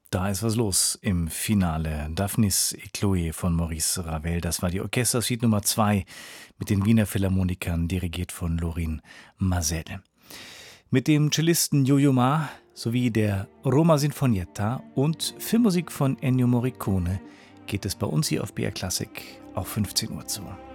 Da ist was los im Finale. Daphnis et Chloé von Maurice Ravel. Das war die Orchestersuite Nummer 2 mit den Wiener Philharmonikern, dirigiert von Lorin Maazel. Mit dem Cellisten Yo-Yo Ma sowie der Roma Sinfonietta und Filmmusik von Ennio Morricone geht es bei uns hier auf BR Classic auf 15 Uhr zu.